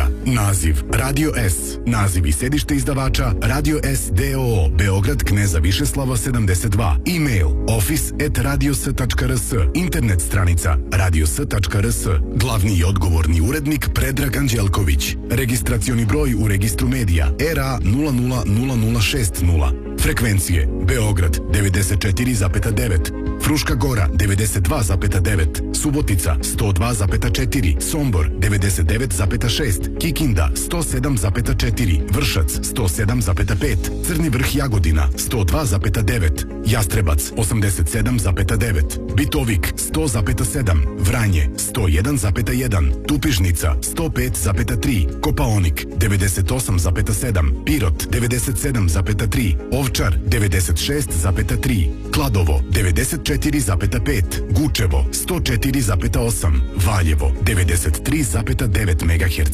stranica. Naziv Radio S. Naziv i sedište izdavača Radio S d.o.o. Beograd Kneza Višeslava 72. E-mail office@radios.rs. Internet stranica radios.rs. Glavni i odgovorni urednik Predrag Anđelković. Registracioni broj u registru medija RA 000060. Frekvencije Beograd 94,9, Fruška Gora 92,9, Subotica 102,4, Sombor 99,6, Kikinda 107,4, Vršac 107,5, Crni Vrh Jagodina 102,9, Jastrebac 87,9, Bitovik 100,7, Vranje 101,1, Tupižnica 105,3, Kopaonik 98,7, Pirot 97,3, Ovčar 96,3, Kladovo 94,5, Gučevo 104,8, Valjevo 93,9 MHz.